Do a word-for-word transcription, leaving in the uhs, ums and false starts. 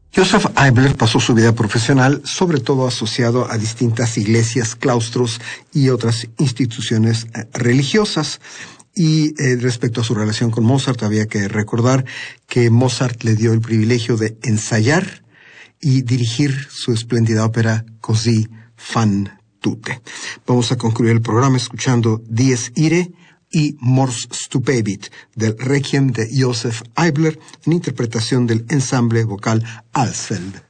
Joseph Eibler pasó su vida profesional sobre todo asociado a distintas iglesias, claustros y otras instituciones religiosas. Y eh, respecto a su relación con Mozart, había que recordar que Mozart le dio el privilegio de ensayar y dirigir su espléndida ópera Così fan tutte. Vamos a concluir el programa escuchando Dies Irae y Mors Stupebit del Requiem de Joseph Eibler en interpretación del ensamble vocal Alsfeld.